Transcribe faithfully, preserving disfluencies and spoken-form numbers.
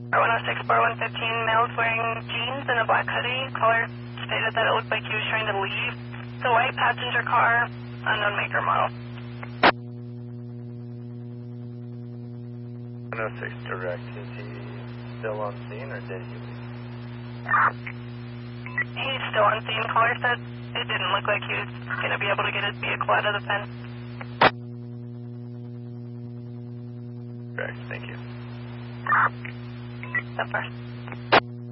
one oh six, bar one fifteen, male's wearing jeans and a black hoodie. Caller stated that it looked like he was trying to leave the white passenger car, unknown make or model. one oh six direct, is he still on scene or did he leave? He's still on scene. Caller said it didn't look like he was going to be able to get his vehicle out of the pen. Correct, thank you. So far.